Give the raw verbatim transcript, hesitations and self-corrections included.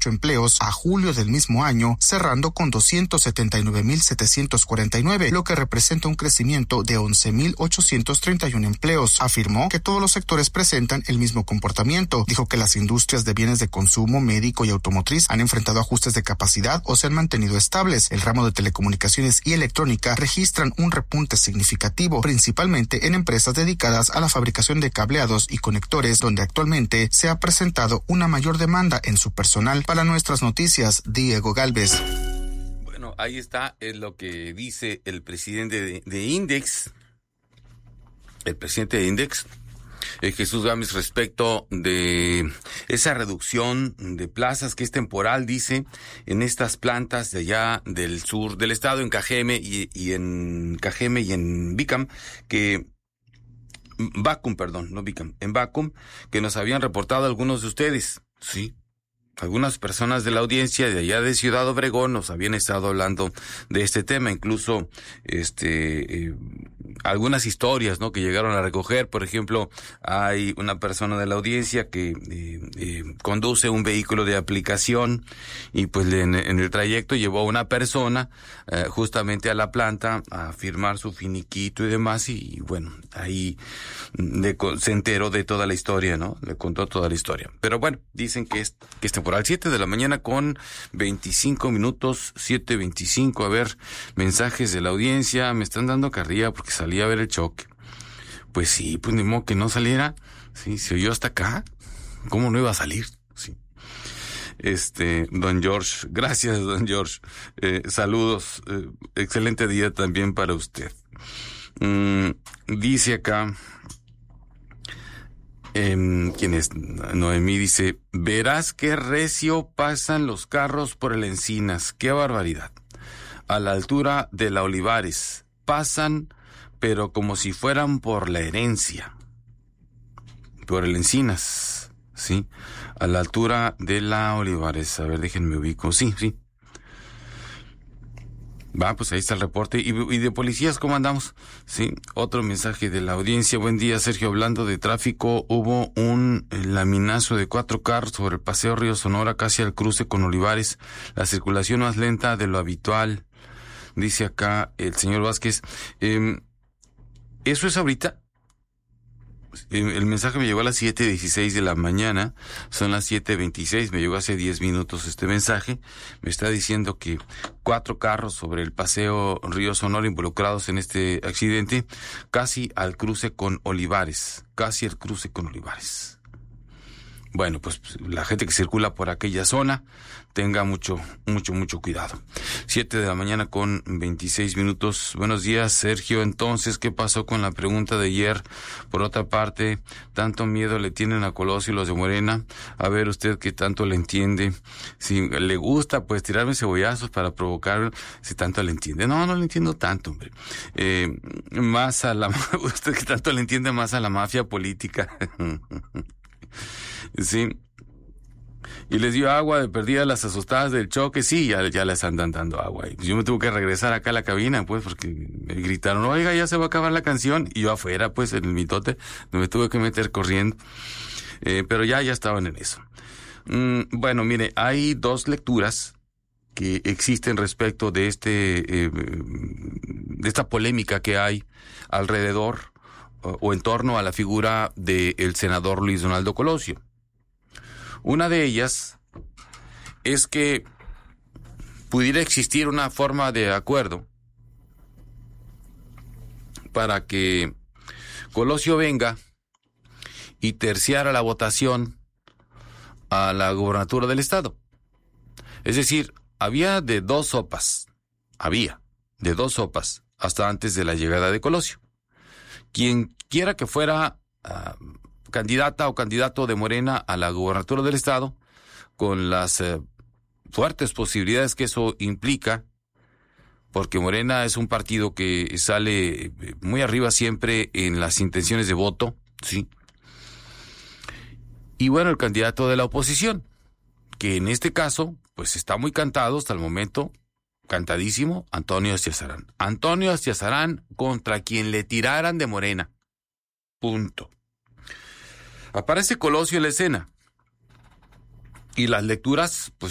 ocho empleos a julio del mismo año, cerrando con doscientos setenta y nueve mil setecientos cuarenta y nueve, lo que representa un crecimiento de once mil ochocientos treinta y uno empleos. Afirmó que todos los sectores presentan el mismo comportamiento. Dijo que las industrias de bienes de consumo, médico y automotriz han enfrentado ajustes de capacidad o se han mantenido estables. El ramo de telecomunicaciones y electrónica registran un repunte significativo, principalmente en empresas dedicadas a la fabricación de cableados y conectores, donde actualmente se ha presentado una mayor demanda en su personal. Para Nuestras Noticias, Diego Gálvez. Bueno, ahí está es lo que dice el presidente de, de Index, el presidente de Index, eh, Jesús Gámez, respecto de esa reducción de plazas que es temporal, dice, en estas plantas de allá del sur del estado, en Cajeme y, y en Cajeme y en Bicam, que Vacum, perdón, no Bicam, en Vacum, que nos habían reportado algunos de ustedes, sí. Algunas personas de la audiencia de allá de Ciudad Obregón nos habían estado hablando de este tema, incluso este eh, algunas historias, ¿no?, que llegaron a recoger. Por ejemplo, hay una persona de la audiencia que eh, eh, conduce un vehículo de aplicación y pues en, en el trayecto llevó a una persona eh, justamente a la planta a firmar su finiquito y demás, y, y bueno, ahí le, se enteró de toda la historia, ¿no? Le contó toda la historia. Pero bueno, dicen que es que es temporal. siete de la mañana con veinticinco minutos, siete veinticinco. A ver, mensajes de la audiencia. Me están dando carrilla porque salí a ver el choque. Pues sí, pues ni modo que no saliera. Sí, se oyó hasta acá. ¿Cómo no iba a salir? Sí. Este, don George, gracias, don George. Eh, saludos. Eh, excelente día también para usted. Mm, dice acá, Eh, ¿quién es? Noemí dice, verás qué recio pasan los carros por el Encinas, qué barbaridad. A la altura de la Olivares, pasan, pero como si fueran por la herencia. Por el Encinas, ¿sí? A la altura de la Olivares, a ver, déjenme ubico, sí, sí. Va, pues ahí está el reporte. ¿Y, y de policías cómo andamos? Sí, otro mensaje de la audiencia. Buen día, Sergio. Hablando de tráfico, hubo un laminazo de cuatro carros sobre el Paseo Río Sonora, casi al cruce con Olivares. La circulación más lenta de lo habitual, dice acá el señor Vázquez. Eh, ¿Eso es ahorita? El mensaje me llegó a las siete dieciséis de la mañana, son las siete veintiséis, me llegó hace diez minutos este mensaje. Me está diciendo que cuatro carros sobre el Paseo Río Sonora involucrados en este accidente, casi al cruce con Olivares, casi al cruce con Olivares. Bueno, pues la gente que circula por aquella zona, tenga mucho, mucho, mucho cuidado. Siete de la mañana con veintiséis minutos. Buenos días, Sergio. Entonces, ¿qué pasó con la pregunta de ayer? Por otra parte, tanto miedo le tienen a Colosio y los de Morena. A ver usted qué tanto le entiende. Si le gusta, pues tirarme cebollazos para provocar, si tanto le entiende. No, no le entiendo tanto, hombre. Eh, más a la, usted que tanto le entiende más a la mafia política. Sí. Y les dio agua de perdida a las asustadas del choque. Sí, ya, ya les andan dando agua. Y yo me tuve que regresar acá a la cabina, pues, porque me gritaron, oiga, ya se va a acabar la canción. Y yo afuera, pues, en el mitote, me tuve que meter corriendo. Eh, pero ya, ya estaban en eso. Mm, bueno, mire, hay dos lecturas que existen respecto de este, eh, de esta polémica que hay alrededor o, o en torno a la figura del senador Luis Donaldo Colosio. Una de ellas es que pudiera existir una forma de acuerdo para que Colosio venga y terciara la votación a la gobernatura del estado. Es decir, había de dos sopas, había de dos sopas hasta antes de la llegada de Colosio. Quien quiera que fuera uh, candidata o candidato de Morena a la gobernatura del estado, con las eh, fuertes posibilidades que eso implica, porque Morena es un partido que sale muy arriba siempre en las intenciones de voto, sí. Y bueno, el candidato de la oposición, que en este caso, pues está muy cantado hasta el momento, cantadísimo, Antonio Astiazarán. Antonio Astiazarán contra quien le tiraran de Morena. Punto. Aparece Colosio en la escena. Y las lecturas, pues